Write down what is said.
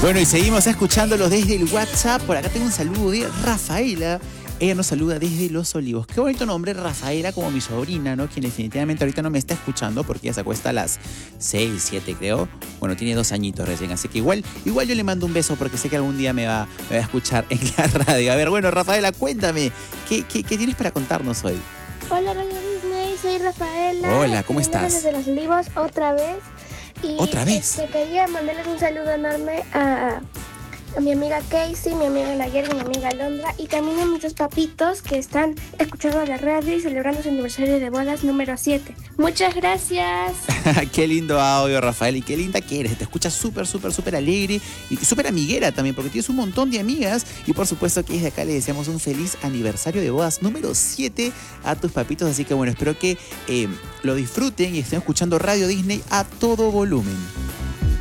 Bueno, y seguimos escuchándolo desde el WhatsApp. Por acá tengo un saludo de Rafaela. Ella nos saluda desde Los Olivos. Qué bonito nombre, Rafaela, como mi sobrina, ¿no? Quien definitivamente ahorita no me está escuchando porque ella se acuesta a las 6, 7, creo. Bueno, tiene 2 añitos recién, así que igual yo le mando un beso porque sé que algún día me va a escuchar en la radio. A ver, bueno, Rafaela, cuéntame, ¿qué tienes para contarnos hoy? Hola, Radio Disney, soy Rafaela. Hola, ¿cómo estás? Desde Los Olivos, otra vez. Y ¿Otra vez? Quería mandarles un saludo enorme a mi amiga Casey, mi amiga Layer y mi amiga Alondra, y también a mis 2 papitos que están escuchando la radio y celebrando su aniversario de bodas número 7. Muchas gracias. Qué lindo audio, Rafael, y qué linda que eres. Te escuchas súper alegre y súper amiguera también, porque tienes un montón de amigas. Y por supuesto que desde acá le deseamos un feliz aniversario de bodas número 7 a tus papitos. Así que bueno, espero que lo disfruten y estén escuchando Radio Disney a todo volumen.